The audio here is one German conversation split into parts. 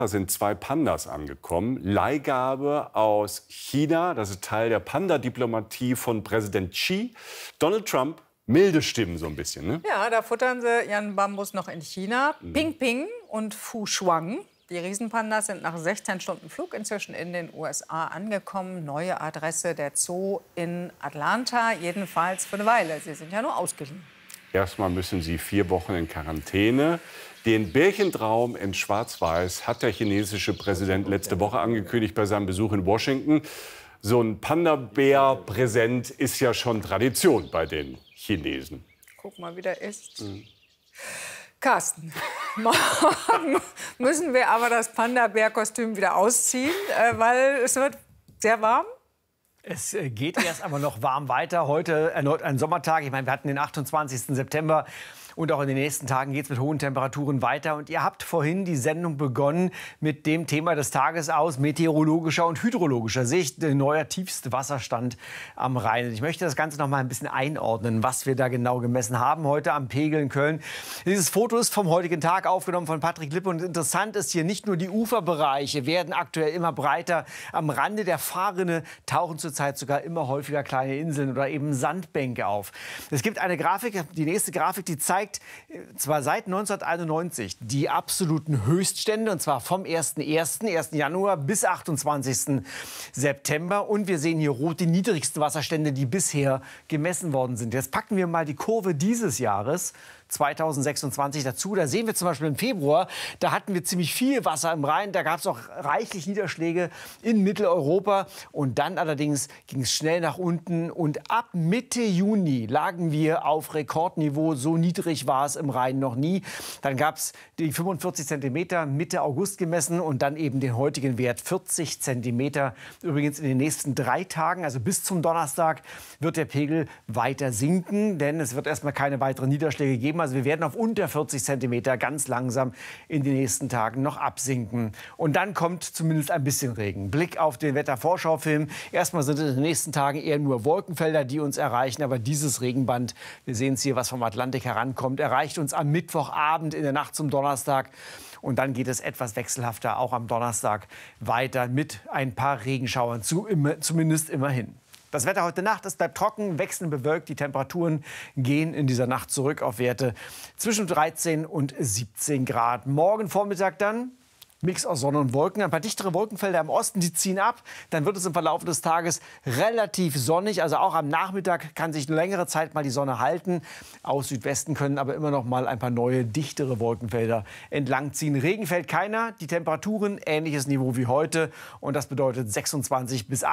Da sind 2 Pandas angekommen. Leihgabe aus China. Das ist Teil der Panda-Diplomatie von Präsident Xi. Donald Trump, milde Stimmen so ein bisschen, ne? Ja, da futtern sie ihren Bambus noch in China. Ping Ping und Fu Shuang. Die Riesenpandas sind nach 16 Stunden Flug inzwischen in den USA angekommen. Neue Adresse der Zoo in Atlanta. Jedenfalls für eine Weile. Sie sind ja nur ausgeliehen. Erstmal müssen sie 4 Wochen in Quarantäne. Den Bärchentraum in Schwarz-Weiß hat der chinesische Präsident letzte Woche angekündigt bei seinem Besuch in Washington. So ein Panda-Bär-Präsent ist ja schon Tradition bei den Chinesen. Guck mal, wie der ist. Carsten, morgen müssen wir aber das Panda-Bär-Kostüm wieder ausziehen, weil es wird sehr warm. Es geht erst aber noch warm weiter. Heute erneut ein Sommertag. Ich meine, wir hatten den 28. September. Und auch in den nächsten Tagen geht es mit hohen Temperaturen weiter. Und ihr habt vorhin die Sendung begonnen mit dem Thema des Tages aus meteorologischer und hydrologischer Sicht. Der neuer tiefste Wasserstand am Rhein. Ich möchte das Ganze noch mal ein bisschen einordnen, was wir da genau gemessen haben heute am Pegel in Köln. Dieses Foto ist vom heutigen Tag aufgenommen von Patrick Lippe. Und interessant ist hier, nicht nur die Uferbereiche werden aktuell immer breiter. Am Rande der Fahrrinne tauchen zurzeit sogar immer häufiger kleine Inseln oder eben Sandbänke auf. Es gibt eine Grafik, die nächste Grafik, die zeigt zwar seit 1991 die absoluten Höchststände, und zwar vom 1. Januar bis 28. September. Und wir sehen hier rot die niedrigsten Wasserstände, die bisher gemessen worden sind. Jetzt packen wir mal die Kurve dieses Jahres 2026 dazu. Da sehen wir zum Beispiel im Februar, da hatten wir ziemlich viel Wasser im Rhein. Da gab es auch reichlich Niederschläge in Mitteleuropa. Und dann allerdings ging es schnell nach unten. Und ab Mitte Juni lagen wir auf Rekordniveau. So niedrig war es im Rhein noch nie. Dann gab es die 45 Zentimeter Mitte August gemessen und dann eben den heutigen Wert 40 Zentimeter. Übrigens in den nächsten 3 Tagen, also bis zum Donnerstag, wird der Pegel weiter sinken. Denn es wird erstmal keine weiteren Niederschläge geben. Also wir werden auf unter 40 Zentimeter ganz langsam in den nächsten Tagen noch absinken. Und dann kommt zumindest ein bisschen Regen. Blick auf den Wettervorschaufilm. Erstmal sind es in den nächsten Tagen eher nur Wolkenfelder, die uns erreichen. Aber dieses Regenband, wir sehen es hier, was vom Atlantik herankommt, erreicht uns am Mittwochabend in der Nacht zum Donnerstag. Und dann geht es etwas wechselhafter auch am Donnerstag weiter mit ein paar Regenschauern, zumindest immerhin. Das Wetter heute Nacht, es bleibt trocken, wechselnd bewölkt. Die Temperaturen gehen in dieser Nacht zurück auf Werte zwischen 13 und 17 Grad. Morgen Vormittag dann Mix aus Sonne und Wolken. Ein paar dichtere Wolkenfelder im Osten, die ziehen ab. Dann wird es im Verlauf des Tages relativ sonnig. Also auch am Nachmittag kann sich längere Zeit mal die Sonne halten. Aus Südwesten können aber immer noch mal ein paar neue, dichtere Wolkenfelder entlangziehen. Regen fällt keiner. Die Temperaturen ähnliches Niveau wie heute. Und das bedeutet 26 bis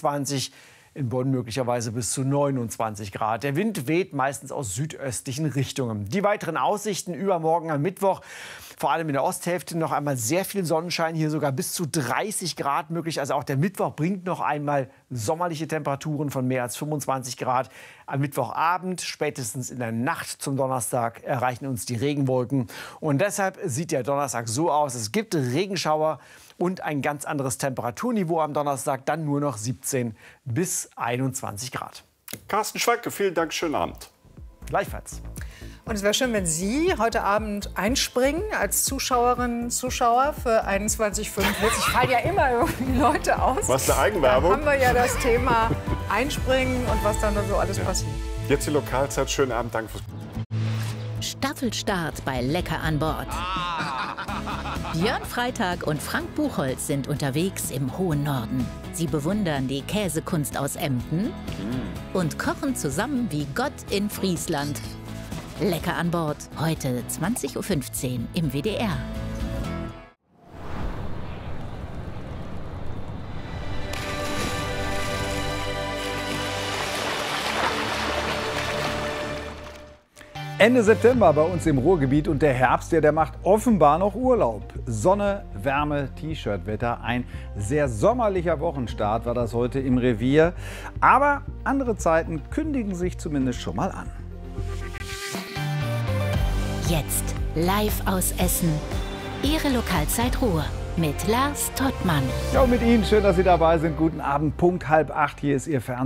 28 in Bonn möglicherweise bis zu 29 Grad. Der Wind weht meistens aus südöstlichen Richtungen. Die weiteren Aussichten übermorgen am Mittwoch. Vor allem in der Osthälfte noch einmal sehr viel Sonnenschein, hier sogar bis zu 30 Grad möglich. Also auch der Mittwoch bringt noch einmal sommerliche Temperaturen von mehr als 25 Grad. Am Mittwochabend, spätestens in der Nacht zum Donnerstag, erreichen uns die Regenwolken. Und deshalb sieht der Donnerstag so aus. Es gibt Regenschauer und ein ganz anderes Temperaturniveau am Donnerstag. Dann nur noch 17 bis 21 Grad. Carsten Schweigke, vielen Dank, schönen Abend. Gleichfalls. Und es wäre schön, wenn Sie heute Abend einspringen als Zuschauerinnen, Zuschauer für 21.45. Ich falle ja immer irgendwie Leute aus. Was eine Eigenwerbung. Da haben wir ja das Thema Einspringen und was dann so alles passiert. Jetzt die Lokalzeit. Schönen Abend. Danke fürs Staffelstart bei Lecker an Bord. Björn Freitag und Frank Buchholz sind unterwegs im hohen Norden. Sie bewundern die Käsekunst aus Emden und kochen zusammen wie Gott in Friesland. Lecker an Bord, heute 20:15 Uhr im WDR. Ende September bei uns im Ruhrgebiet und der Herbst, der macht offenbar noch Urlaub. Sonne, Wärme, T-Shirt-Wetter. Ein sehr sommerlicher Wochenstart war das heute im Revier. Aber andere Zeiten kündigen sich zumindest schon mal an. Jetzt live aus Essen. Ihre Lokalzeit Ruhr mit Lars Tottmann. Ja, und mit Ihnen schön, dass Sie dabei sind. Guten Abend, Punkt 7:30. Hier ist Ihr Fernsehen.